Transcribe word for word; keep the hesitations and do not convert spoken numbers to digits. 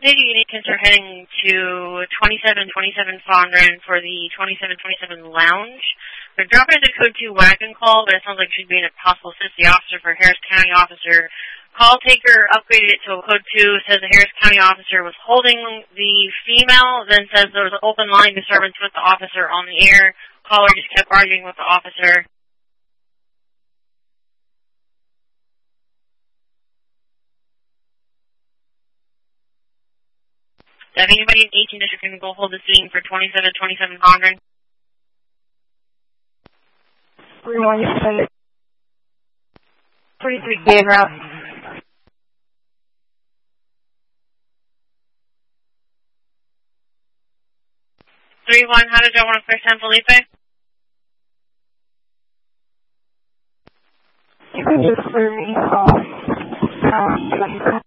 Lady Uniquens are heading to twenty-seven twenty-seven Fondren for the twenty-seven twenty-seven Lounge. They're dropping into code two wagon call, but it sounds like she's being a possible sixty officer for Harris County officer. Call taker upgraded it to a code two, says the Harris County officer was holding the female, then says there was an open line disturbance with the officer on the air. Caller just kept arguing with the officer. If anybody in eighteen district can go hold the scene for twenty-seven twenty-seven Fondren. three one, you send it. twenty-three K route. three one, how did y'all want to clear San Felipe? You can just clear me off. Um,